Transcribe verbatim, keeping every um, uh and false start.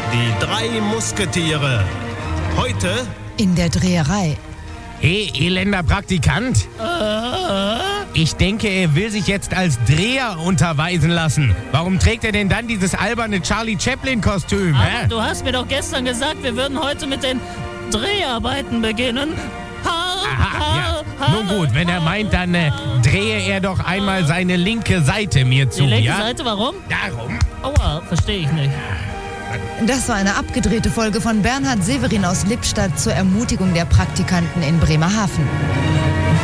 Die drei Musketiere. Heute in der Dreherei. Hey, elender Praktikant. Ich denke, er will sich jetzt als Dreher unterweisen lassen. Warum trägt er denn dann dieses alberne Charlie Chaplin-Kostüm? Aber du hast mir doch gestern gesagt, wir würden heute mit den Dreharbeiten beginnen. Ha, Aha, ha, ja. ha, Nun gut, wenn er meint, dann äh, drehe er doch einmal seine linke Seite mir zu. Die linke ja? Seite, warum? Darum. Aua, verstehe ich nicht. Das war eine abgedrehte Folge von Bernhard Severin aus Lippstadt zur Ermutigung der Praktikanten in Bremerhaven.